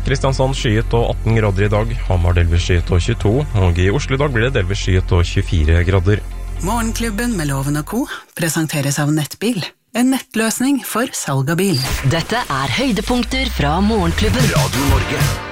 Kristiansand skyet og 18 grader i dag. Hamar delvis skyet og 22. Og i Oslo i dag blir det delvis skyet og 24 grader. Morgenklubben med Loven og Co. presenteres av Nettbil. En nettløsning for salg av bil. Dette høydepunkter fra Morgenklubben. Radio Norge.